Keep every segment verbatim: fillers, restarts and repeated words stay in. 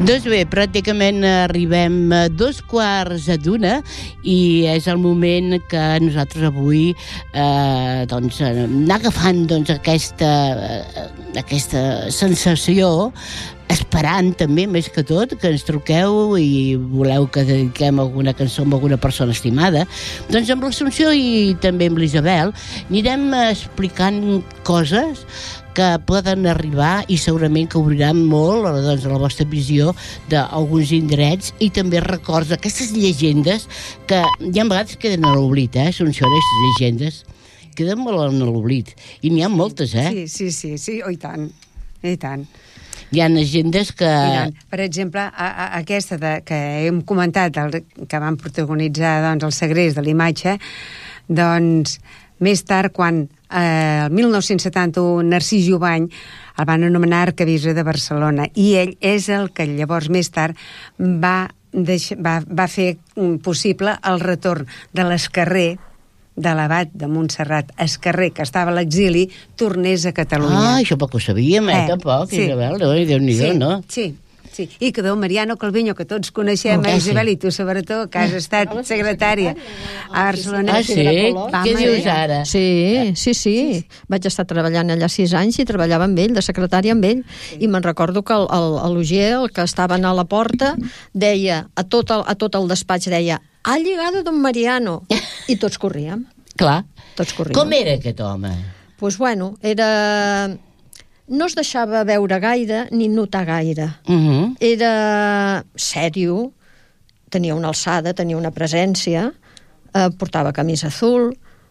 Doncs bé, pràcticament arribem a dos quarts d'una i és el moment que nosaltres avui eh, doncs, anar agafant doncs, aquesta, eh, aquesta sensació, esperant també, més que tot, que ens truqueu i voleu que dediquem alguna cançó a alguna persona estimada. Doncs amb l'Assumpció i també amb l'Isabel anirem explicant coses que poden arribar i segurament que obriran molt doncs, la vostra visió d'alguns indrets i també records d'aquestes llegendes que hi ha vegades queden a l'oblit, eh? Són aquestes llegendes. Queden molt en l'oblit. I n'hi ha moltes, eh? Sí, sí, sí, sí, oh, i tant, i tant. Hi ha llegendes que... Mira, per exemple, a, a, aquesta de, que hem comentat, el, que van protagonitzar doncs, el segrest de l'imatge, doncs més tard, quan eh, el mil nou-cents setanta-u Narcís Jubany el van anomenar arquebisbe de Barcelona i ell és el que llavors més tard va, deixar, va, va fer possible el retorn de l'Escarrer, de l'abat de Montserrat Escarrer, que estava a l'exili, tornés a Catalunya. Ah, això poc ho sabíem, eh, eh tampoc, sí. Isabel, no? Déu-n'hi-do, sí, no? Sí, sí, i que Déu Mariano Calviño, que tots coneixem, oh, eh, Isabel, i tu sobretot, que has estat secretària a Barcelona. Ah, sí? Què dius ara? Sí, sí, sí. Vaig estar treballant allà sis anys i treballava amb ell, de secretària amb ell. Sí. I me'n recordo que el, el, el Ugier, el que estaven a la porta, deia, a tot el, a tot el despatx, deia, ha llegado don Mariano. I tots corríem. Clar. Tots corríem. Com era aquest home? Doncs, pues, bueno, era... no es deixava veure gaire ni notar gaire. Uh -huh. Era sèrio, tenia una alçada, tenia una presència, eh, portava camisa azul,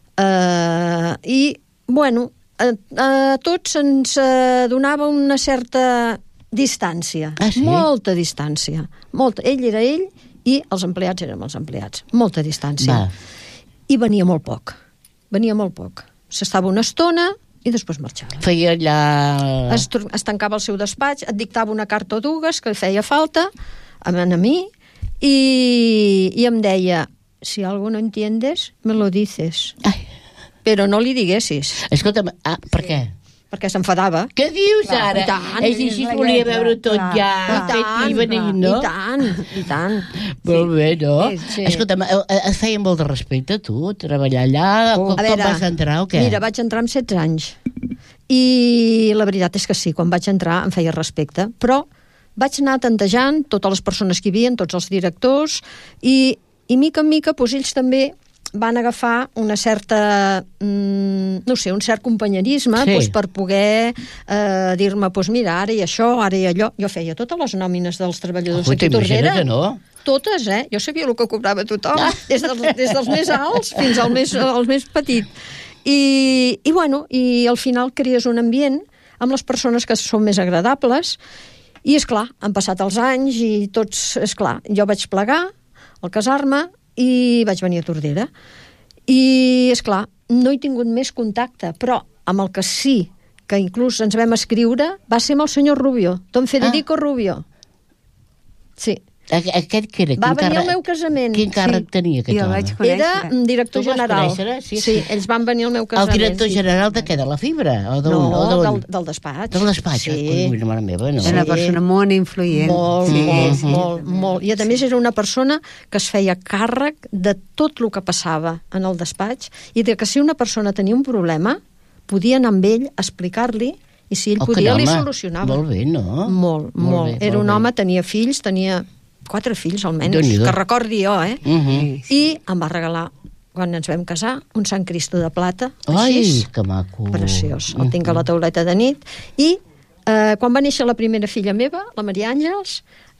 eh, i, bueno, a, a tots ens eh, donava una certa distància. Ah, sí? Molta distància. Molta. Ell era ell i els empleats érem els empleats. Molta distància. Va. I venia molt poc. Venia molt poc. S'estava una estona i després marxava. Feia allà... Es, es tancava al seu despatx, et dictava una carta o dues que feia falta a, a mi i, i em deia, si algo no entiendes, me lo dices. Ai. Però no li diguessis. Escolta'm, ah, per sí. què? Perquè s'enfadava. Què dius clar, ara? I tant. És així, volia veure tot clar, ja. I tant, i venir, no? I tant, i tant. Molt bé, no? Sí. Escolta'm, es feia molt de respecte, tu, treballar allà? Oh. Com, veure, com vas entrar o què? Mira, vaig entrar amb setze anys. I la veritat és que sí, quan vaig entrar em feia respecte, però vaig anar tantejant totes les persones que hi havia, tots els directors, i, i mica en mica doncs, ells també van agafar una certa, mm, no sé, un cert companyerisme sí. doncs, per poder eh, dir-me, doncs mira, ara i això, ara i allò. Jo feia totes les nòmines dels treballadors aquí a Tordera. Que no? Totes, eh? Jo sabia el que cobrava tothom, ah. des, dels, des dels més alts fins al més, al més petit. I, i bueno, i al final crees un ambient amb les persones que són més agradables i, és clar, han passat els anys i tots, és clar, jo vaig plegar al casar-me i vaig venir a Tordera. I, és clar, no he tingut més contacte, però amb el que sí, que inclús ens vam escriure, va ser amb el senyor Rubio, don Federico ah. Rubio. Sí. Aquest que era? Va venir al meu casament. Quin càrrec sí. tenia aquest home? Era director general. Sí, sí, ells van venir al meu casament. El director sí. general de què? De la fibra? O no, o del, del despatx. Del despatx? Sí. Ui, mare meva, no. Era una persona molt influent. Molt, sí. molt, sí. molt, molt. I a més era una persona que es feia càrrec de tot el que passava en el despatx i de que si una persona tenia un problema, podia anar amb ell a explicar-li i si ell oh, podia, home, li solucionava. Molt bé, no? Molt, molt. molt. Bé, era molt un home, bé. Tenia fills, tenia quatre fills almenys, que recordi jo, eh? Uh -huh. I em va regalar, quan ens vam casar, un Sant Cristo de plata, ai, així, que maco. Preciós. El tinc a la tauleta de nit. I eh, quan va néixer la primera filla meva, la Maria Àngels,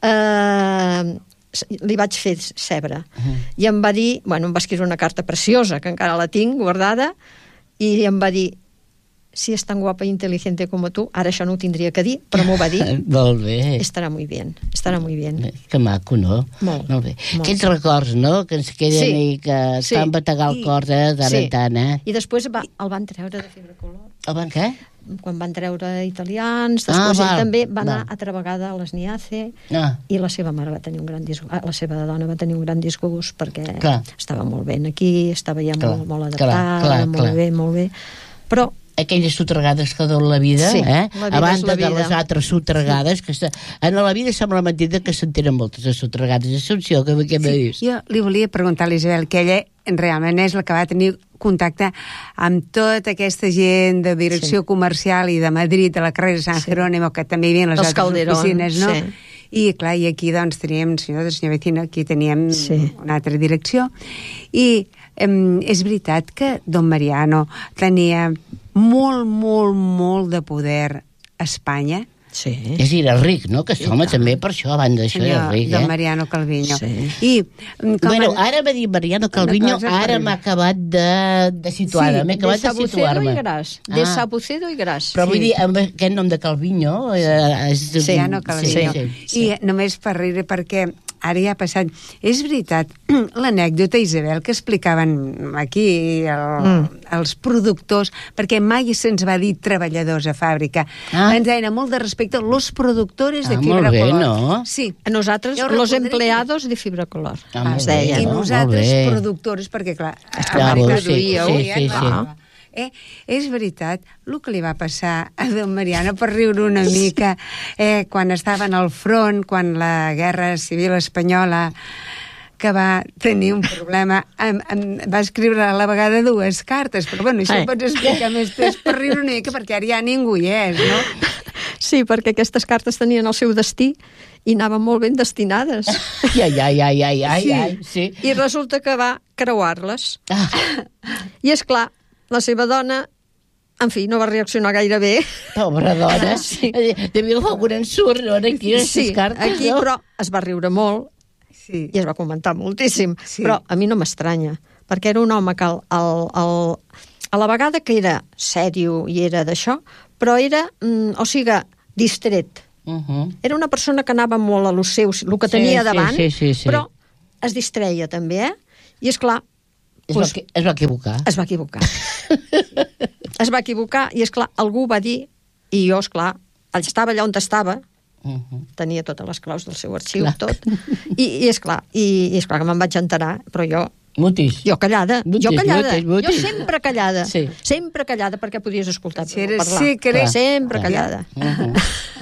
eh, li vaig fer cebre. Uh -huh. I em va dir, bueno, em va escriure una carta preciosa, que encara la tinc guardada, i em va dir, si és tan guapa i intel·ligente com tu, ara això no ho tindria que dir, però m'ho va dir. Molt bé. Estarà muy bien, estarà muy bien. Que maco, no? Molt. Molt bé. Molt. Aquests records, no?, que ens queden sí. i que sí. fan bategar el cor de tant sí. en tant, eh? I després va, el van treure de Fibra Color. El van què? Quan van treure italians, després ah, ell també va anar val. altra vegada a les Niace ah. i la seva mare va tenir un gran disgust, la seva dona va tenir un gran disgust perquè clar. estava molt ben aquí, estava ja clar. molt, molt adaptada, clar, clar, molt clar. bé, molt bé. Però aquelles sotragades que dona la vida, Sí, eh? la vida a és banda la de vida. les altres sotragades, que està... en la vida sembla mentida que se'n tenen moltes de sotragades. Assumpció, què, què me dius? Jo li volia preguntar a l'Isabel, que ella realment és la que va tenir contacte amb tota aquesta gent de direcció sí. comercial i de Madrid, de la carrera de San sí. Jerónimo, que també hi havia les Els altres Calderón, oficines, no? sí. I, clar, i aquí, doncs, teníem, senyor, senyor Vecino, aquí teníem Sí. una altra direcció. I em, és veritat que don Mariano tenia molt, molt, molt de poder a Espanya. Sí. És dir, era ric, no? Que aquest home també, per això, a banda d'això, era Senyor ric, don eh? Mariano Calviño. Sí. I, com Bueno, a- ara m'ha dit Mariano Calviño, cosa ara per- m'ha acabat de, de situar-me, Sí, m'he acabat de, de Sabucedo situar-me. i Gras. De Sabucedo i Gras. Però vull Sí. dir, amb aquest nom de Calviño... Eh, és... Sí, Mariano Calviño. Sí, sí, sí. I només per riure, perquè ara ja ha passat... És veritat, l'anècdota, Isabel, que explicaven aquí el, mm. els productors, perquè mai se'ns va dir treballadors a fàbrica. Ah. Ens deien molt de respecte los productores de Ah, fibra molt bé, color. no? Sí. A nosaltres, Jo los recordaré empleados de fibra color. Ah, molt es bé, deia. I no? nosaltres, Molt bé. productors, perquè, clar, Clar, a vos, sí, produïeu, sí, sí, sí. clar. Eh, és veritat, el que li va passar a don Mariano, per riure una mica, eh, quan estaven al front, quan la guerra civil espanyola, que va tenir un problema, em, em, va escriure a la vegada dues cartes, però bueno, això Ai. ho pots explicar més temps per riure una mica, perquè ara ja ningú hi és, no? Sí, perquè aquestes cartes tenien el seu destí i anaven molt ben destinades. Ai, ai, ai, ai, ai, Sí. ai, sí. I resulta que va creuar-les. Ah, I, és clar, la seva dona, en fi, no va reaccionar gaire bé. pobra dona. Sí. Devia agafar un ensurt, no, aquí, aquestes Sí, cartes, aquí, no? però es va riure molt Sí. i es va comentar moltíssim. Sí. Però a mi no m'estranya, perquè era un home que el, el, el, a la vegada que era sèrio i era d'això, però era, mm, o sigui, distret. Uh -huh. Era una persona que anava molt a lo seu, el que Sí, tenia sí, davant, sí, sí, sí. però es distreia també, eh? I, és clar, Es, pues, va, es va equivocar. es va equivocar. es va equivocar i, és clar, algú va dir, i jo, és clar, estava allà on estava, Uh -huh. tenia totes les claus del seu arxiu, Clar. tot, i, i és clar, i, i és clar que me'n vaig enterar, però jo, Mutis. jo callada, Mutis, jo callada, mutis, mutis. jo sempre callada, Sí. sempre callada, perquè podies escoltar Si eres parlar. secret. Clar. Sempre Clar. callada. Uh -huh.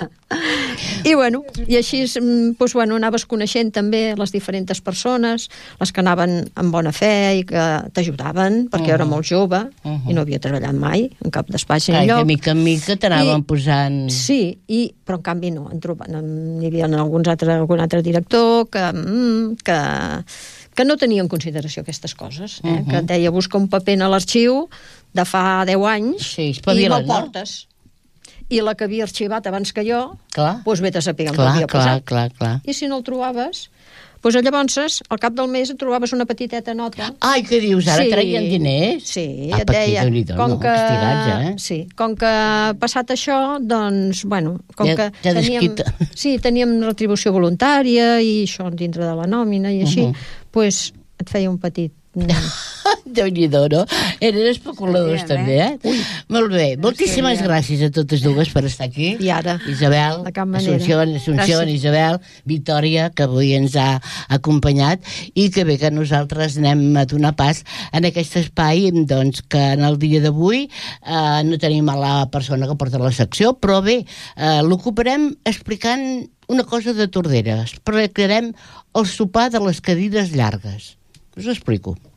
I bueno, i així mm, doncs, bueno, anaves coneixent també les diferents persones, les que anaven amb bona fe i que t'ajudaven, perquè uh -huh. era molt jove uh -huh. i no havia treballat mai en cap despatx Ai, enlloc. de mica en mica t'anaven I- posant... Sí, i, però en canvi no, en trobaven, hi havia alguns altre, algun altre director que, mm, que, que no tenia en consideració aquestes coses, eh? Uh -huh. Que et deia, busca un paper a l'arxiu de fa deu anys Sí, i espavila't, me'l no? portes. I la que havia arxivat abans que jo, Clar. doncs vete a saber on Clar, l'havia clar, posat. clar, clar. I si no el trobaves, doncs llavors, al cap del mes, et trobaves una petiteta nota. Ai, què dius? Ara treien diners? Sí, Apa, et deia, aquí, Déu-n'hi-do, com no? que, Castigats, eh? sí, com que passat això, doncs, bueno, com Ja- que ja teníem, desquita. sí, teníem retribució voluntària i això dintre de la nòmina i així, Uh-huh. doncs et feia un petit... Déu-n'hi-do, no? Eren especuladors, Sí, també, eh? Ui. Molt bé. Moltíssimes gràcies a totes dues per estar aquí. I ara, Isabel, de cap manera. Assumpció, Assumpció, Gràcies. Isabel, Victòria, que avui ens ha acompanyat, i que bé que nosaltres anem a donar pas en aquest espai, doncs, que en el dia d'avui eh, no tenim a la persona que porta la secció, però bé, eh, l'ocuparem explicant una cosa de Tordera. Explicarem el sopar de les cadires llargues. Us ho explico.